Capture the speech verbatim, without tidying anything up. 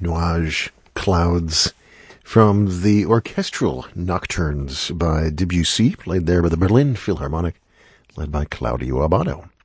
Nuage, Clouds, from the Orchestral Nocturnes by Debussy, played there by the Berlin Philharmonic, led by Claudio Abbado.